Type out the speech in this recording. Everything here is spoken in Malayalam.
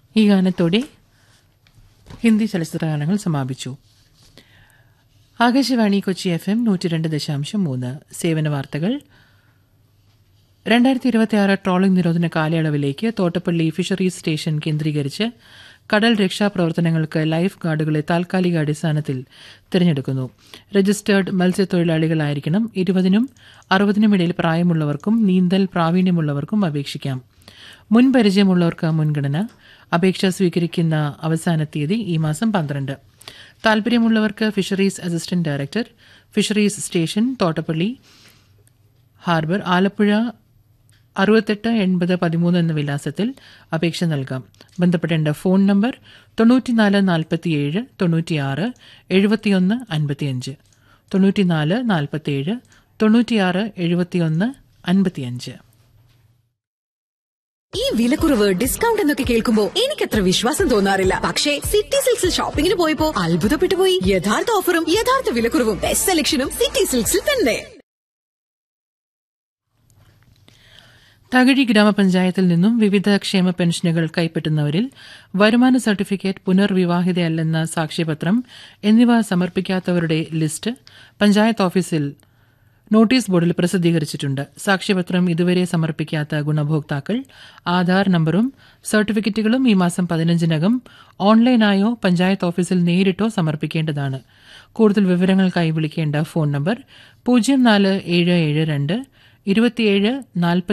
ഈ ഗാനത്തോടെ ഹിന്ദി ചലച്ചിത്ര ഗാനങ്ങൾ സമാപിച്ചു. ആകാശവാണി കൊച്ചി FM 102.3 സേവന വാർത്തകൾ. 2026 ട്രോളിംഗ് നിരോധന കാലയളവിലേക്ക് തോട്ടപ്പള്ളി ഫിഷറീസ് സ്റ്റേഷൻ കേന്ദ്രീകരിച്ച് കടൽ രക്ഷാപ്രവർത്തനങ്ങൾക്ക് ലൈഫ് ഗാർഡുകളെ താൽക്കാലിക അടിസ്ഥാനത്തിൽ തിരഞ്ഞെടുക്കുന്നു. രജിസ്റ്റേർഡ് മത്സ്യത്തൊഴിലാളികളായിരിക്കണം. 20നും 60നും ഇടയിൽ പ്രായമുള്ളവർക്കും നീന്തൽ പ്രാവീണ്യമുള്ളവർക്കും അപേക്ഷിക്കാം. മുൻപരിചയമുള്ളവർക്ക് മുൻഗണന. അപേക്ഷ സ്വീകരിക്കുന്ന അവസാന തീയതി ഈ മാസം 12. താൽപര്യമുള്ളവർക്ക് fisheries assistant director, fisheries station, Thottappally harbour, Alappuzha 688013 എന്ന വിലാസത്തിൽ അപേക്ഷ നൽകാം. ബന്ധപ്പെടേണ്ട ഫോൺ നമ്പർ 9447 96 71 55 9447 96 71 55. ഈ വിലക്കുറവ്, ഡിസ്കൗണ്ട് എന്നൊക്കെ കേൾക്കുമ്പോ എനിക്കത്ര വിശ്വാസം തോന്നാറില്ല. പക്ഷേ സിറ്റി സിൽക്സിൽ ഷോപ്പിംഗിന് പോയപ്പോ അത്ഭുതപ്പെട്ടു പോയി. യഥാർത്ഥ ഓഫറും യഥാർത്ഥ വിലക്കുറവും ബെസ്റ്റ് സെലക്ഷനും സിറ്റി സിൽക്സിൽ തന്നെ. തകഴി ഗ്രാമപഞ്ചായത്തിൽ നിന്നും വിവിധ ക്ഷേമ പെൻഷനുകൾ കൈപ്പറ്റുന്നവരിൽ വരുമാന സർട്ടിഫിക്കറ്റ്, പുനർവിവാഹിതയല്ലെന്ന സാക്ഷ്യപത്രം എന്നിവ സമർപ്പിക്കാത്തവരുടെ ലിസ്റ്റ് പഞ്ചായത്ത് ഓഫീസിൽ നോട്ടീസ് ബോർഡിൽ പ്രസിദ്ധീകരിച്ചിട്ടുണ്ട്. സാക്ഷ്യപത്രം ഇതുവരെ സമർപ്പിക്കാത്ത ഗുണഭോക്താക്കൾ ആധാർ നമ്പറും സർട്ടിഫിക്കറ്റുകളും ഈ മാസം 15-നകം ഓൺലൈനായോ പഞ്ചായത്ത് ഓഫീസിൽ നേരിട്ടോ സമർപ്പിക്കേണ്ടതാണ്. കൂടുതൽ വിവരങ്ങൾക്കായി വിളിക്കേണ്ട ഫോൺ നമ്പർ 0472 27 40